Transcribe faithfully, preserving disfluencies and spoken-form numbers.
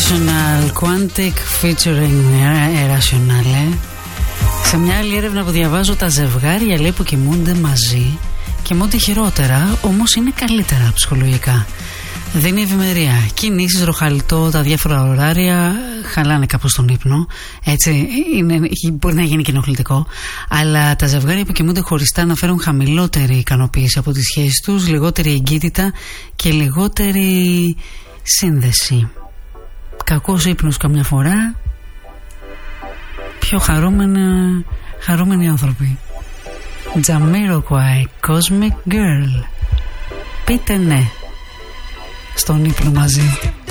Irrational Quantic featuring Irrational. Σε μια άλλη έρευνα που διαβάζω, τα ζευγάρια λέει που κοιμούνται μαζί κοιμούνται χειρότερα, όμως είναι καλύτερα ψυχολογικά. Δίνει ευημερία. Κινήσεις, ροχαλιτό, τα διάφορα ωράρια χαλάνε κάπως τον ύπνο. Έτσι, είναι, μπορεί να γίνει κοινοχλητικό. Αλλά τα ζευγάρια που κοιμούνται χωριστά να φέρουν χαμηλότερη ικανοποίηση από τις σχέσεις τους, λιγότερη εγκύτητα και λιγότερη σύνδεση. Κακός ύπνος καμιά φορά, πιο χαρούμενα, χαρούμενοι άνθρωποι. Jamiroquai, Cosmic Girl. Πείτε ναι στον ύπνο μαζί.